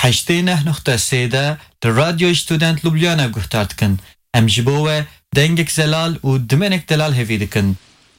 8.3 de رادیو ستودنت لوبلیانا گفتار دکن. ام جبوه دنگک زلال و دمنک دلال هفی دکن.